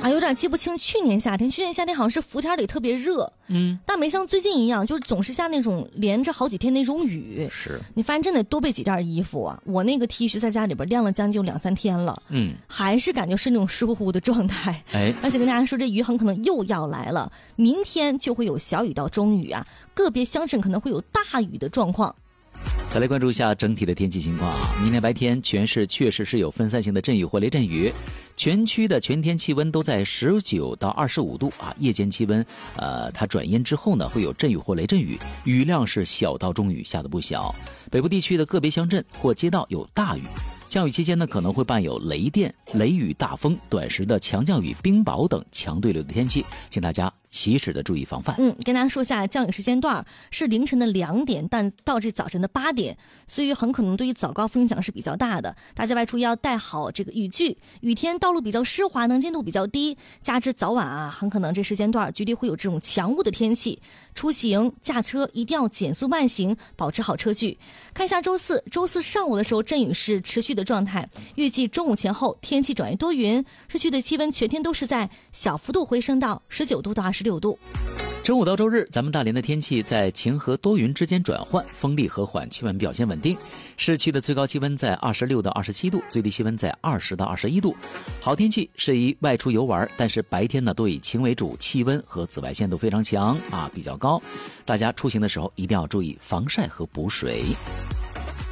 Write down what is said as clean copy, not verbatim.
啊，有点记不清去年夏天好像是伏天里特别热，但没像最近一样，就是总是下那种连着好几天那种雨。 是， 你反正真得多备几件衣服啊！我那个 T 恤在家里边晾了将近2-3天了，还是感觉是那种湿乎乎的状态。而且跟大家说，这雨很可能又要来了，明天就会有小雨到中雨啊，个别乡镇可能会有大雨的状况。 再来关注一下整体的天气情况啊！明天白天全市确实是有分散性的阵雨或雷阵雨，全区的全天气温都在19到25度啊。夜间气温，它转阴之后呢，会有阵雨或雷阵雨，雨量是小到中雨，下的不小。北部地区的个别乡镇或街道有大雨。降雨期间呢，可能会伴有雷电、雷雨、大风、短时的强降雨、冰雹等强对流的天气，请大家及时的注意防范。 跟大家说一下，降雨时间段是凌晨的2点，但到这早晨的8点，所以很可能对于早高峰影响是比较大的。大家外出要带好这个雨具，雨天道路比较湿滑，能见度比较低，加之早晚啊，很可能这时间段绝对会有这种强雾的天气。出行驾车一定要减速慢行，保持好车距。看一下周四上午的时候，阵雨是持续的状态，预计中午前后天气转为多云，市区的气温全天都是在小幅度回升到19度到26度。 周五到周日，咱们大连的天气在晴和多云之间转换，风力和缓，气温表现稳定。市区的最高气温在26到27度，最低气温在20到21度。好天气适宜外出游玩，但是白天呢都以晴为主，气温和紫外线都非常强啊，比较高。大家出行的时候一定要注意防晒和补水。